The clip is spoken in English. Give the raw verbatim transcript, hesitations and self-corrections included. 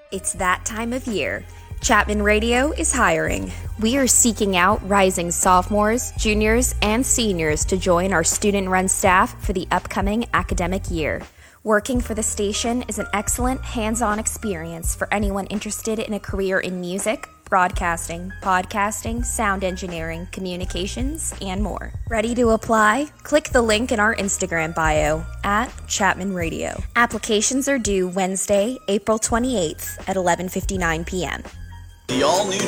It's that time of year. Chapman Radio is hiring. We are seeking out rising sophomores, juniors, and seniors to join our student-run staff for the upcoming academic year. Working for the station is an excellent hands-on experience for anyone interested in a career in music, broadcasting, podcasting, sound engineering, communications, and more. Ready to apply? Click the link in our Instagram bio at Chapman Radio. Applications are due Wednesday, April twenty-eighth at eleven fifty-nine p.m. The all-new